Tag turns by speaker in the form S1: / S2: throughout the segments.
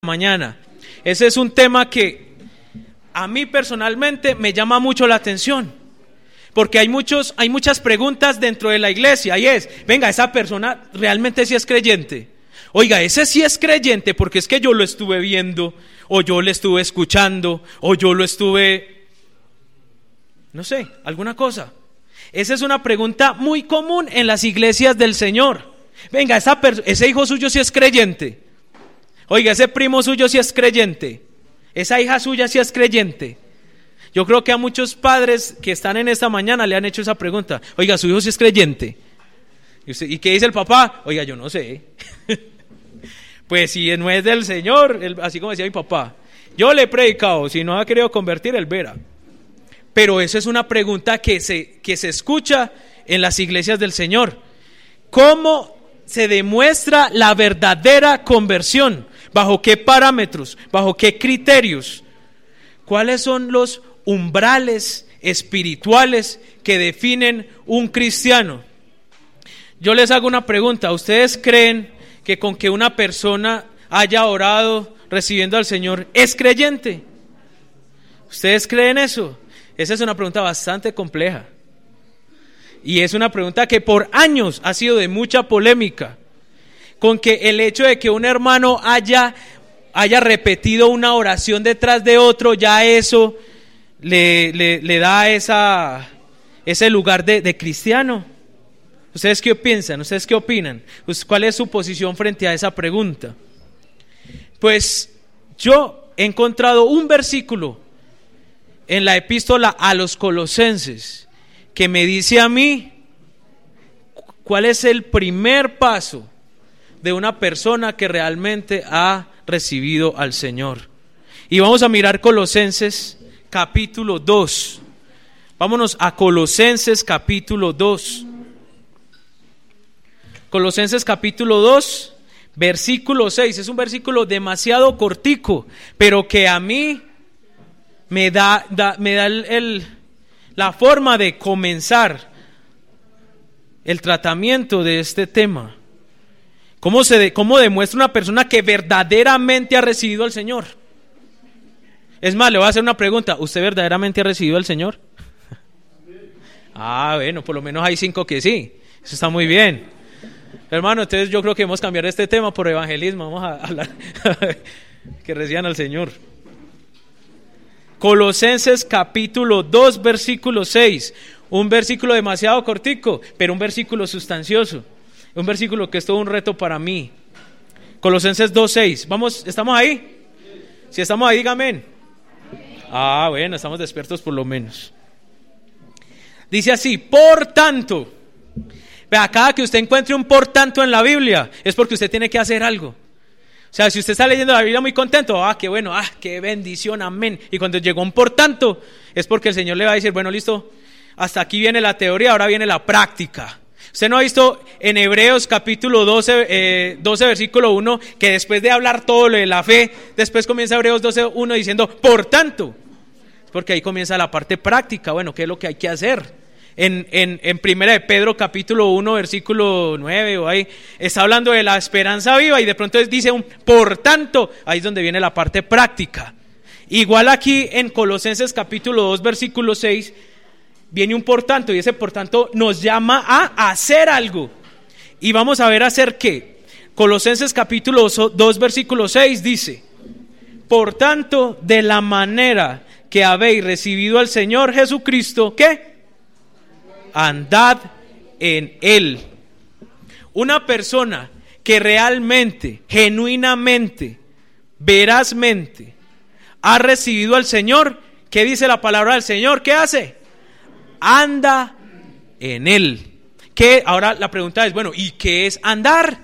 S1: mañana. Ese es un tema que a mí personalmente me llama mucho la atención, porque hay muchas preguntas dentro de la iglesia, y es, venga, esa persona realmente sí es creyente. Oiga, ese sí es creyente porque es que yo lo estuve viendo, o yo le estuve escuchando, o yo lo estuve, no sé, alguna cosa. Esa es una pregunta muy común en las iglesias del Señor. Venga, ese hijo suyo sí es creyente. Oiga, ese primo suyo sí es creyente. Esa hija suya sí es creyente. Yo creo que a muchos padres que están en esta mañana le han hecho esa pregunta. Oiga, su hijo sí es creyente. ¿Y qué dice el papá? Oiga, yo no sé. Pues si no es del Señor, así como decía mi papá, yo le he predicado, si no ha querido convertir, él verá. Pero eso es una pregunta que se escucha en las iglesias del Señor. ¿Cómo se demuestra la verdadera conversión? ¿Bajo qué parámetros? ¿Bajo qué criterios? ¿Cuáles son los umbrales espirituales que definen un cristiano? Yo les hago una pregunta. ¿Ustedes creen que con que una persona haya orado recibiendo al Señor es creyente? ¿Ustedes creen eso? Esa es una pregunta bastante compleja. Y es una pregunta que por años ha sido de mucha polémica. Con que el hecho de que un hermano haya repetido una oración detrás de otro, ya eso le da ese lugar de cristiano. ¿Ustedes qué piensan? ¿Ustedes qué opinan? ¿Cuál es su posición frente a esa pregunta? Pues yo he encontrado un versículo en la epístola a los Colosenses que me dice a mí cuál es el primer paso de una persona que realmente ha recibido al Señor. Y vamos a mirar Colosenses capítulo 2. Vámonos a Colosenses capítulo 2. Colosenses capítulo 2, versículo 6. Es un versículo demasiado cortico, pero que a mí me da la forma de comenzar el tratamiento de este tema. ¿Cómo demuestra una persona que verdaderamente ha recibido al Señor? Es más, le voy a hacer una pregunta. ¿Usted verdaderamente ha recibido al Señor? Bueno, por lo menos hay 5 que sí. Eso está muy bien. Hermano, entonces yo creo que debemos cambiar este tema por evangelismo. Vamos a hablar que reciban al Señor. Colosenses capítulo 2, versículo 6. Un versículo demasiado cortico, pero un versículo sustancioso. Un versículo que es todo un reto para mí. Colosenses 2:6. Vamos, ¿estamos ahí? Si estamos ahí, diga amén. Bueno, estamos despiertos por lo menos. Dice así: por tanto. Vea, cada que usted encuentre un por tanto en la Biblia, es porque usted tiene que hacer algo. O sea, si usted está leyendo la Biblia muy contento, qué bueno, qué bendición, amén. Y cuando llegó un por tanto, es porque el Señor le va a decir, bueno, listo, hasta aquí viene la teoría, ahora viene la práctica. Usted no ha visto en Hebreos capítulo 12 versículo 1, que después de hablar todo lo de la fe, después comienza Hebreos 12:1 diciendo, por tanto. Porque ahí comienza la parte práctica. Bueno, ¿qué es lo que hay que hacer? En Primera de Pedro capítulo 1 versículo 9 o ahí está hablando de la esperanza viva y de pronto dice un por tanto, ahí es donde viene la parte práctica. Igual aquí en Colosenses capítulo 2 versículo 6 viene un por tanto, y ese por tanto nos llama a hacer algo. Y vamos a ver hacer qué. Colosenses capítulo 2 versículo 6 dice: por tanto, de la manera que habéis recibido al Señor Jesucristo, ¿qué? Andad en Él. Una persona que realmente, genuinamente, verazmente ha recibido al Señor, ¿qué dice la palabra del Señor? ¿Qué hace? Anda en Él. Ahora la pregunta es, bueno, ¿y qué es andar?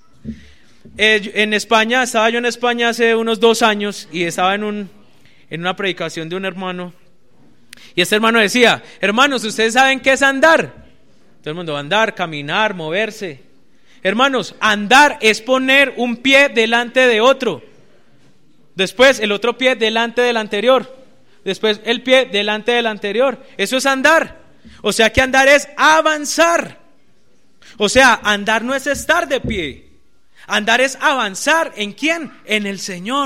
S1: Estaba yo en España hace unos 2 años y estaba en una predicación de un hermano. Y este hermano decía, hermanos, ¿ustedes saben qué es andar? Todo el mundo, andar, caminar, moverse. Hermanos, andar es poner un pie delante de otro. Después el otro pie delante del anterior. Después el pie delante del anterior. Eso es andar. O sea que andar es avanzar. O sea, andar no es estar de pie. Andar es avanzar. ¿En quién? En el Señor.